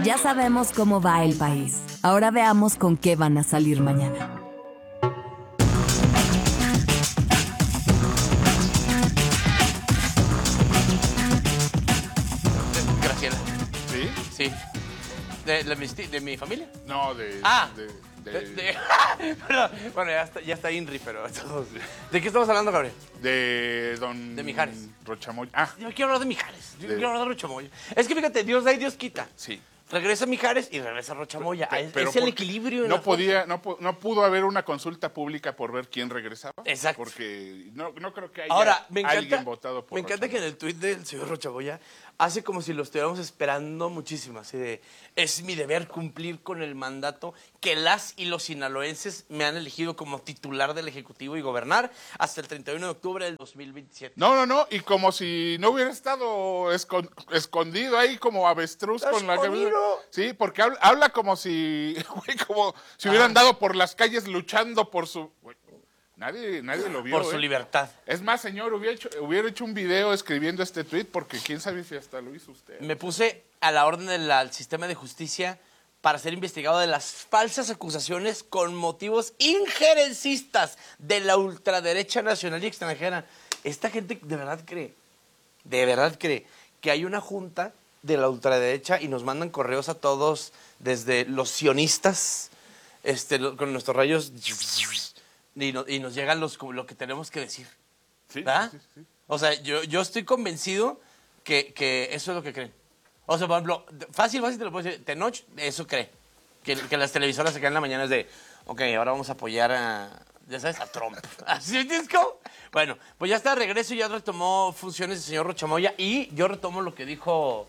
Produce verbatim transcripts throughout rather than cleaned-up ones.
Ya sabemos cómo va el país. Ahora veamos con qué van a salir mañana. Graciela. ¿Sí? Sí. ¿De, de, mi, de mi familia? No, de... Ah. De, de, de, de, Perdón, bueno, ya está, ya está Inri, pero... ¿De qué estamos hablando, Gabriel? de don... De Mijares. Rochamoya. Ah, Yo quiero hablar de Mijares. Yo De- quiero hablar de Rochamoya. Es que fíjate, Dios da y Dios quita. sí. Regresa Mijares y regresa Rochamoya. Pe- es pero es el por- equilibrio. En No la podía, no, pu- no pudo haber una consulta pública por ver quién regresaba. Exacto. Porque no, no creo que haya Ahora, me encanta, alguien votado por me encanta que en Rochamoya. el tuit del señor Rochamoya hace como si lo estuviéramos esperando muchísimo, así de, es mi deber cumplir con el mandato que las y los sinaloenses me han elegido como titular del Ejecutivo y gobernar hasta el treinta y uno de octubre del dos mil veintisiete. No, no, no, y como si no hubiera estado escon- escondido ahí como avestruz con la cabeza. Escondido. Sí, porque habla, habla como si, güey, como si hubieran dado por las calles luchando por su... güey, nadie, nadie lo vio. Por su ¿eh? libertad. Es más, señor, hubiera hecho, hubiera hecho un video escribiendo este tweet porque quién sabe si hasta lo hizo usted. Me puse a la orden del al sistema de justicia para ser investigado de las falsas acusaciones con motivos injerencistas de la ultraderecha nacional y extranjera. Esta gente de verdad cree, de verdad cree que hay una junta de la ultraderecha y nos mandan correos a todos desde los sionistas este, lo- con nuestros rayos y, no- y nos llegan los, como lo que tenemos que decir. Sí, ¿Verdad? sí, sí. O sea, yo, yo estoy convencido que, que eso es lo que creen. O sea, por ejemplo, fácil, fácil te lo puedo decir, Tenoch eso cree. Que, que las televisoras se quedan en la mañana es de, ok, ahora vamos a apoyar a, ya sabes, a Trump. ¿Así es como? Bueno, pues ya está de regreso, ya retomó funciones el señor Rochamoya y yo retomo lo que dijo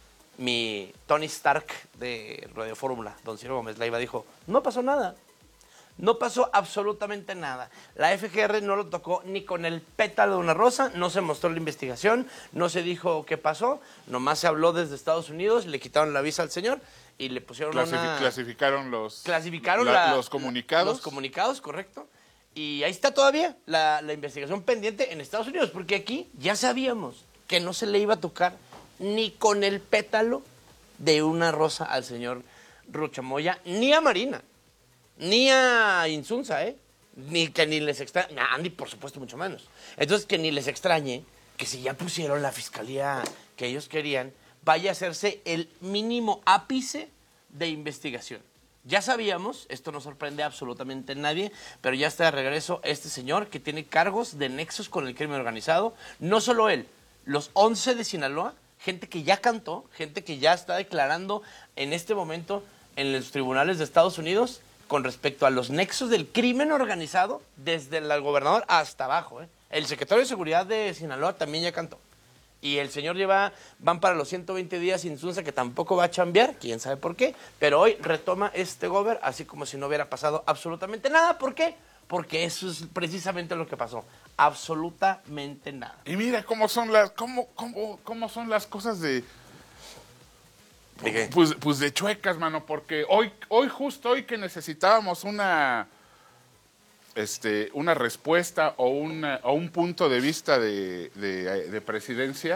mi Tony Stark de Radio Fórmula, don Ciro Gómez Leiva, dijo, no pasó nada. No pasó absolutamente nada. La F G R no lo tocó ni con el pétalo de una rosa, no se mostró la investigación, no se dijo qué pasó, nomás se habló desde Estados Unidos, le quitaron la visa al señor y le pusieron Clasifi- una... Clasificaron los, Clasificaron la- la- los comunicados. Los comunicados, correcto. Y ahí está todavía la, la investigación pendiente en Estados Unidos, porque aquí ya sabíamos que no se le iba a tocar ni con el pétalo de una rosa al señor Rochamoya, ni a Marina. Ni a Insunza, ¿eh? Ni que ni les extrañe. A Andy, por supuesto, mucho menos. Entonces, que ni les extrañe que si ya pusieron la fiscalía que ellos querían, vaya a hacerse el mínimo ápice de investigación. Ya sabíamos, esto no sorprende a absolutamente nadie, pero ya está de regreso este señor que tiene cargos de nexos con el crimen organizado. No solo él, los once de Sinaloa, gente que ya cantó, gente que ya está declarando en este momento en los tribunales de Estados Unidos con respecto a los nexos del crimen organizado, desde el gobernador hasta abajo. ¿eh? El secretario de Seguridad de Sinaloa también ya cantó. Y el señor lleva, van para los ciento veinte días sin Insunza, que tampoco va a chambear, quién sabe por qué, pero hoy retoma este gober, así como si no hubiera pasado absolutamente nada. ¿Por qué? Porque eso es precisamente lo que pasó. Absolutamente nada. Y mira cómo son las, cómo, cómo, cómo son las cosas de... ¿De qué? Pues, pues de chuecas, mano, porque hoy, hoy justo hoy que necesitábamos una, este, una respuesta o, una, o un punto de vista de, de, de presidencia,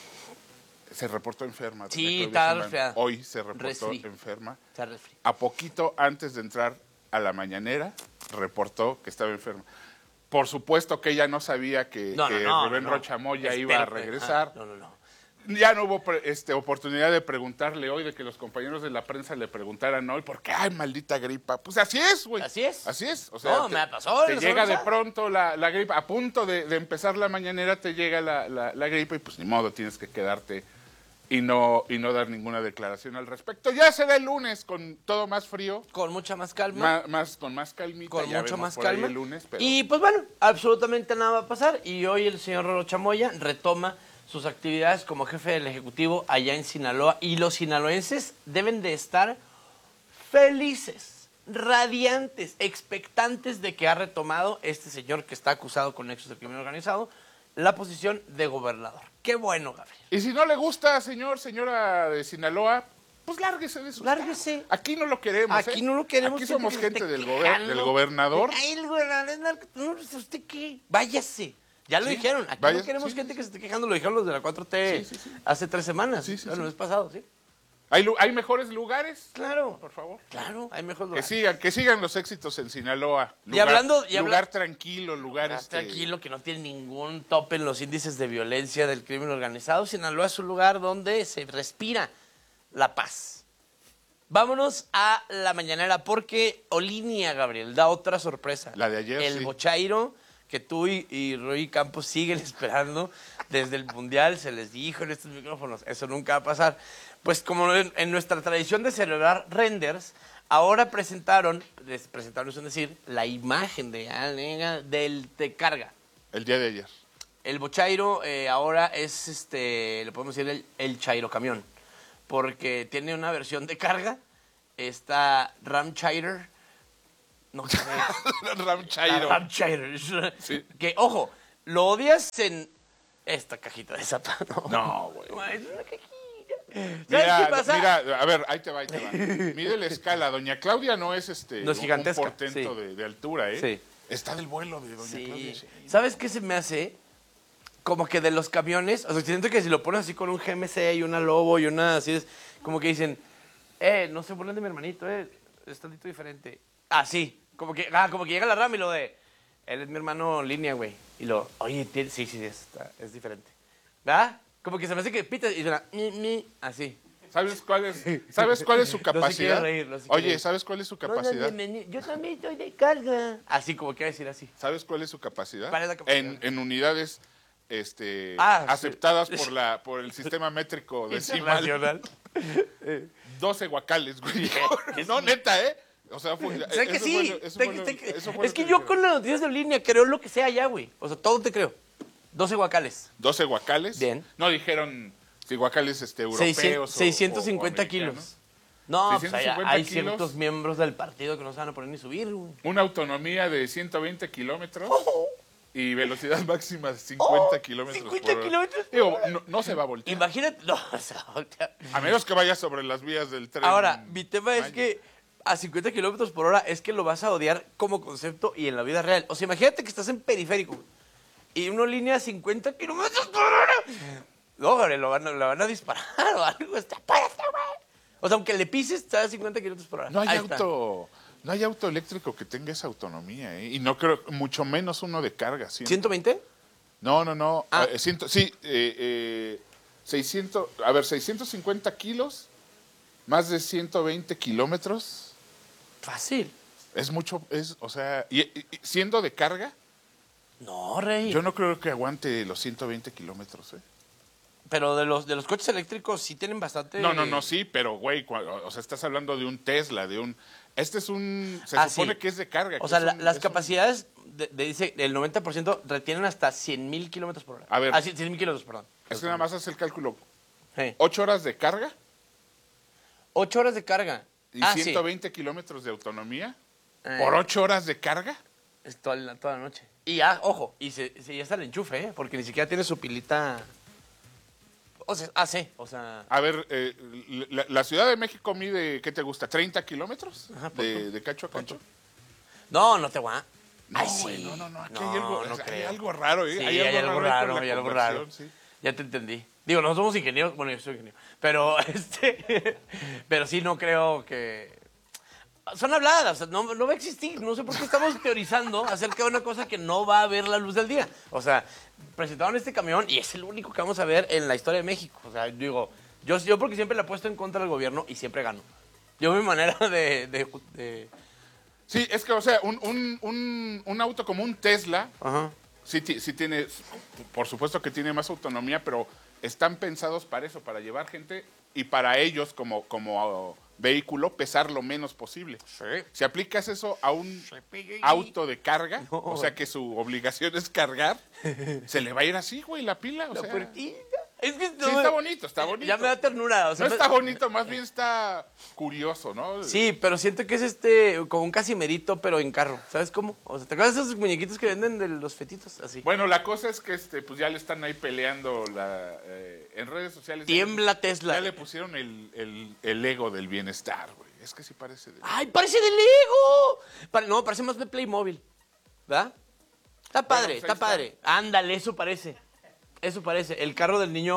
se reportó enferma. Sí, Doña Claudia está Sheinbaum. resfriada. Hoy se reportó Resfri. enferma. Está refri. A poquito antes de entrar a la mañanera, reportó que estaba enferma. Por supuesto que ella no sabía que, No, que no, no, Rubén no, no. Rochamoya iba a Espérate. regresar. Ah, no, no, no. Ya no hubo pre- este, oportunidad de preguntarle hoy, de que los compañeros de la prensa le preguntaran hoy, ¿por qué? Ay, maldita gripa. Pues así es, güey. Así es. Así es. O sea, No, te, me pasó, te la llega de semana pasada. pronto la, la gripa. A punto de, de empezar la mañanera te llega la, la, la gripa y pues ni modo, tienes que quedarte y no, y no dar ninguna declaración al respecto. Ya será el lunes con todo más frío, Con mucha más calma. más, más, con más calmita. Con ya mucho vemos más por ahí calma. el lunes, pero... Y pues bueno, absolutamente nada va a pasar. Y hoy el señor Rochamoya retoma sus actividades como jefe del Ejecutivo allá en Sinaloa. Y los sinaloenses deben de estar felices, radiantes, expectantes de que ha retomado este señor que está acusado con nexos de crimen organizado la posición de gobernador. Qué bueno, Gabriel. Y si no le gusta, señor, señora de Sinaloa, pues lárguese de eso. Lárguese. Aquí no lo queremos. Aquí ¿eh? no lo queremos. Aquí somos que gente esté del, gober- quejando. del gobernador. Ay, el gobernador. No, ¿usted qué? Váyase. Ya lo Sí, dijeron. Aquí váyase, no queremos sí, gente sí, que se esté quejando. Lo dijeron los de la cuatro T Sí, sí, sí. hace tres semanas. Sí, sí, Bueno, sí. el mes pasado, sí. ¿Hay, lu- ¿Hay mejores lugares? Claro. Por favor. Claro, hay mejor Que lugar. sigan, que sigan los éxitos en Sinaloa. Y Lugar, hablando- y habla- lugar tranquilo, lugar Lugar este, tranquilo, que no tiene ningún tope en los índices de violencia del crimen organizado. Sinaloa es un lugar donde se respira la paz. Vámonos a la mañanera porque Olinia, Gabriel, da otra sorpresa. La de ayer, El sí. bochairo que tú y, y Roy Campos siguen esperando desde el Mundial, se les dijo en estos micrófonos, eso nunca va a pasar. Pues como en, en nuestra tradición de celebrar renders, ahora presentaron, les presentaron, es decir, la imagen de Alega del Te Carga. El día de ayer. El bochairo eh, ahora es, este, le podemos decir el, el chairo camión, porque tiene una versión de carga, está Ram Chair, no sé, Ram Chairo. Ram Chair, Sí. que ojo, lo odias en esta cajita de zapatos. No, güey. No, es una cajita. ¿Sabes Mira, qué pasa? mira, a ver, ahí te va, ahí te va. Mide la escala. Doña Claudia no es este No es un- gigantesca, un portento sí. de, de altura, ¿eh? Sí. Está del vuelo de Doña Sí. Claudia. Sí. ¿Sabes qué se me hace? Como que de los camiones, o sea, siento que si lo pones así con un G M C y una Lobo y una así, es como que dicen, eh, no se burlen de mi hermanito, eh, es tantito diferente. Ah, sí, como que, ah, como que llega la RAM y lo de, él es mi hermano línea, güey. Y lo, oye, tiene- sí, sí, es, está- es diferente. ¿Verdad? Como que se me hace que pitas y suena, mi, mi, así. ¿Sabes cuál es, ¿sabes cuál es su No se quiere capacidad? reír, no se quiere Oye, reír. ¿sabes cuál es su No, no, capacidad? bienvenido. Yo también estoy de carga. Así, como que va a decir así. ¿Sabes cuál es su capacidad? ¿Cuál es la capacidad? En, en unidades este, Ah, sí. aceptadas por la por el sistema métrico decimal. Internacional. doce guacales, güey. No, neta, ¿eh? O sea, fue, Sé que eso sí. fue lo- eso sé fue que- lo- sé que- eso fue es lo que me yo dijeron. con las noticias de línea creo lo que sea ya, güey. O sea, todo te creo. doce guacales. doce guacales. Bien. No dijeron si guacales este, europeos seiscientos, o- seiscientos o- cincuenta o americanos. kilos. No, pues hay, seiscientos cincuenta hay kilos. ciertos miembros del partido que no se van a poner ni subir, güey. Una autonomía de ciento veinte kilómetros Oh. y velocidad máxima de cincuenta kilómetros cincuenta por hora. kilómetros por Digo, no, no se va a voltear. Imagínate. No, o sea, o sea, A menos que vaya sobre las vías del tren. ahora, mi tema es Maya. que a cincuenta kilómetros por hora es que lo vas a odiar como concepto y en la vida real. O sea, imagínate que estás en periférico güey, y una línea a cincuenta kilómetros por hora. No, Gabriel, lo van, a- la van a disparar o algo. Está, espérate, güey. O sea, aunque le pises, está a cincuenta kilómetros por hora. No hay Ahí está. auto, no hay auto eléctrico que tenga esa autonomía, ¿eh? Y no creo, mucho menos uno de carga. siento. ¿ciento veinte? No, no, no. Ah. eh, ciento- sí, eh, eh, seiscientos, a ver, seiscientos cincuenta kilos, más de ciento veinte kilómetros. Fácil. Es mucho, es, o sea, y, y- y siendo de carga, No, rey. yo no creo que aguante los ciento veinte kilómetros, ¿eh? Pero de los, de los coches eléctricos sí tienen bastante... No, no, no, sí, pero güey, cua- o sea, estás hablando de un Tesla, de un... Este es un... Se Ah, supone sí. que es de carga. O que sea, es la- un- las es un- capacidades, de, de- dice, el noventa por ciento retienen hasta cien mil kilómetros por hora. A ver. Ah, cien mil kilómetros, perdón. Es que nada más hace el cálculo. Sí. Ocho horas de carga Ocho horas de carga. y ah, ciento sí. veinte kilómetros de autonomía. Eh, ¿Por ocho horas de carga? Es toda la, toda la noche. Y ya, ojo, y se, se- ya está el enchufe, ¿eh? Porque ni siquiera tiene su pilita... O sea, ah, sí, o sea... A ver, eh, la, la Ciudad de México mide, ¿qué te gusta? ¿treinta kilómetros? Ajá, pon de, tú. de cacho a cacho. No, no te voy a... No, Ay, güey, sí. no, no, no, aquí No, hay, algo, no hay creo. algo raro, ¿eh? Sí, hay algo algo raro, ahí raro, con la hay algo raro. conversión, sí. Ya te entendí. Digo, no somos ingenieros, bueno, yo soy ingeniero, pero este, pero sí no creo que... Son habladas, o sea, no, no va a existir, no sé por qué estamos teorizando acerca de una cosa que no va a ver la luz del día. O sea, presentaron este camión y es el único que vamos a ver en la historia de México. O sea, digo, yo, yo porque siempre le apuesto en contra del gobierno y siempre gano. Yo mi manera de... de, de- Sí, es que, o sea, un, un, un, un auto como un Tesla, Ajá. sí, ti- sí tiene, por supuesto que tiene más autonomía, pero están pensados para eso, para llevar gente y para ellos como, como uh, vehículo pesar lo menos posible. Sí. Si aplicas eso a un Se pegue. auto de carga, No. o sea que su obligación es cargar, se le va a ir así, güey, la pila. O La sea, puertita. Es que sí, está bonito, está bonito. Ya me da ternura. O sea, No me- está bonito, más bien está curioso, ¿no? Sí, pero siento que es este, como un casimerito, pero en carro. ¿Sabes cómo? O sea, ¿te acuerdas de esos muñequitos que venden de los fetitos? Así. Bueno, la cosa es que este, pues ya le están ahí peleando la, eh, en redes sociales. Tiembla Tesla. Ya le pusieron el, el, el ego del bienestar, güey. Es que sí parece de... ¡Ay, parece de Lego! Pare- no, parece más de Playmobil. ¿Verdad? Está padre, pues ahí está está. padre. Ándale, eso parece. Eso parece. El carro del niño.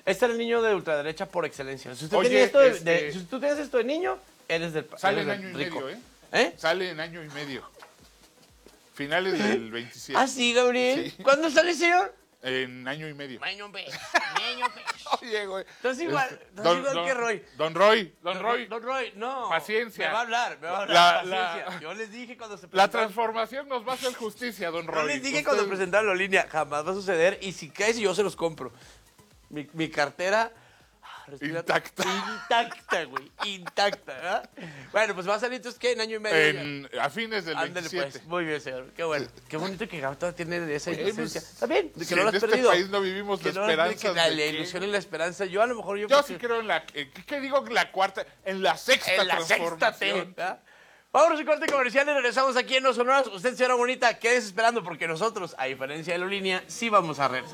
Este era el niño de ultraderecha por excelencia. Si usted Oye, tiene esto de, este- de- si tú tienes esto de niño, eres del Sale eres en del año y rico. medio, ¿eh? ¿Eh? Sale en año y medio. Finales del veintisiete. ¿Ah, sí, Gabriel? Sí. ¿Cuándo sale, señor? En año y medio. Año pe. Año pe. Oye, güey. Estás igual, Este, estás don, igual don- que Roy. Don Roy, don Roy. Don Roy, no. Paciencia. Me va a hablar, me va a hablar. La- paciencia. la- Yo les dije cuando se La presentaron- transformación nos va a hacer justicia, don Roy. Yo les dije Usted- cuando presentaron la línea, jamás va a suceder. Y si caes, yo se los compro. Mi, mi cartera. ah, respira- Intacta. Intacta, güey. Intacta. ¿ah? Bueno, pues va a salir entonces, ¿qué? En año y medio. En, a fines del Ándale, veintisiete. pues. Muy bien, señor. Qué bueno. Qué bonito que Gauta tiene esa Oye, inocencia. pues, Está bien, de que si no lo en has este perdido. país no vivimos de Que no- esperanzas que la, de la que- ilusión y la esperanza. Yo a lo mejor yo. Yo porque- sí creo en la... eh, ¿Qué digo? La cuarta, en la sexta en la sexta transformación. T. ¿verdad? Vámonos a corte comercial y regresamos aquí en No Sonoras. Usted, señora bonita, quédese esperando porque nosotros, a diferencia de la línea, sí vamos a regresar.